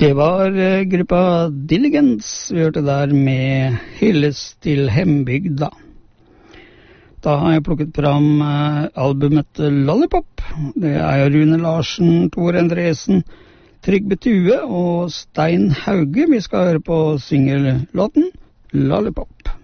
Det var gruppa Diligence vi hørte der med Hylles til hembygda. Da har jeg plukket fram albumet Lollipop. Det er Rune Larsen, Tor Endresen, Trygve Tue og Stein Hauge. Vi skal høre på singellåten Lollipop.